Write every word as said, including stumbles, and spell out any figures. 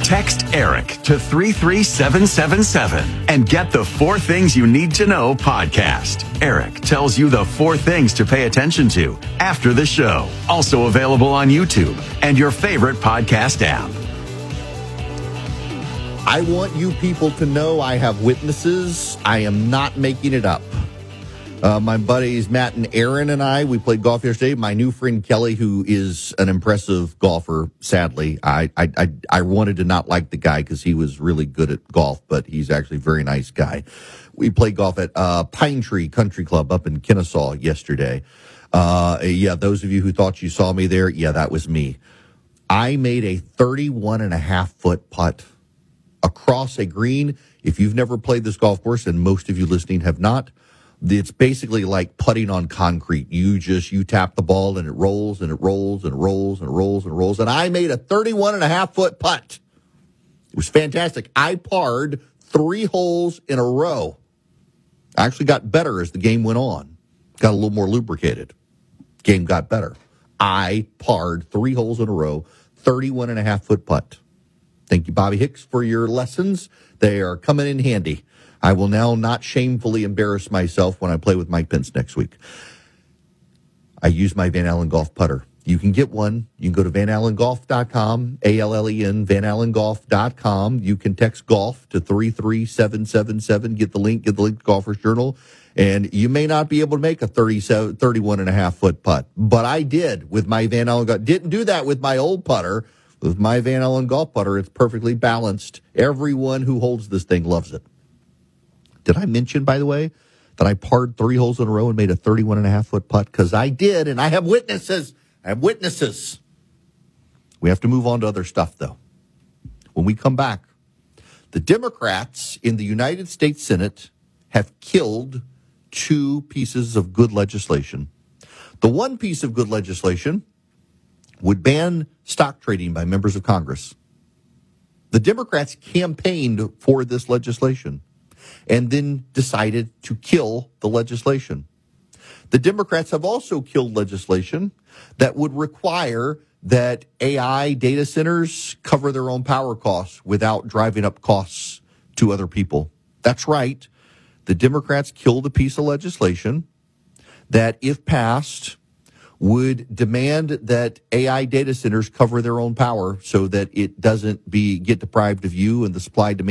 Text ERIC to three three seven seven seven and get the Four Things You Need to Know podcast. ERIC tells you the four things to pay attention to after the show. Also available on YouTube and your favorite podcast app. I want you people to know I have witnesses. I am not making it up. Uh, my buddies Matt and Aaron and I, we played golf yesterday. My new friend Kelly, who is an impressive golfer, sadly. I I I, I wanted to not like the guy because he was really good at golf, but he's actually a very nice guy. We played golf at uh, Pine Tree Country Club up in Kennesaw yesterday. Uh, yeah, those of you who thought you saw me there, yeah, that was me. I made a thirty-one and a half foot putt across a green. If you've never played this golf course, and most of you listening have not, it's basically like putting on concrete. You just, you tap the ball and it rolls and it rolls and it rolls and it rolls and it rolls. And I made a thirty-one and a half foot putt. It was fantastic. I parred three holes in a row. I actually got better as the game went on. Got a little more lubricated. Game got better. I parred three holes in a row, thirty-one and a half foot putt. Thank you, Bobby Hicks, for your lessons. They are coming in handy. I will now not shamefully embarrass myself when I play with Mike Pence next week. I use my Van Allen Golf putter. You can get one. You can go to van allen golf dot com, A L L E N, van allen golf dot com. You can text golf to three three seven seven seven. Get the link, get the link to Golfer's Journal. And you may not be able to make a thirty-seven, thirty-one and a half foot putt, but I did with my Van Allen Golf. Didn't do that with my old putter. With my Van Allen Golf putter, it's perfectly balanced. Everyone who holds this thing loves it. Did I mention, by the way, that I parred three holes in a row and made a thirty-one and a half foot putt? Because I did, and I have witnesses. I have witnesses. We have to move on to other stuff, though. When we come back, the Democrats in the United States Senate have killed two pieces of good legislation. The one piece of good legislation would ban stock trading by members of Congress. The Democrats campaigned for this legislation and then decided to kill the legislation. The Democrats have also killed legislation that would require that A I data centers cover their own power costs without driving up costs to other people. That's right. The Democrats killed a piece of legislation that, if passed, would demand that A I data centers cover their own power so that it doesn't be get deprived of you and the supply demand